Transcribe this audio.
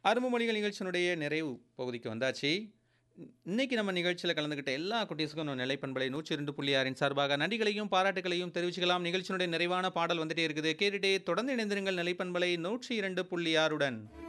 அரும்பு மொழிகள் நிகழ்ச்சியினுடைய நிறைவு பகுதிக்கு வந்தாச்சு. இன்னைக்கு நம்ம நிகழ்ச்சியில் கலந்துக்கிட்ட எல்லா குட்டீஸுக்கும் நிலைப்பண்பலை 102.6 சார்பாக நன்றிகளையும் பாராட்டுகளையும் தெரிவிச்சுக்கலாம். நிகழ்ச்சியினுடைய நிறைவான பாடல் வந்துட்டே இருக்குது. கேட்டுட்டே தொடர்ந்து இணைந்திருங்கள் நிலைப்பண்பலை 102.6 உடன்.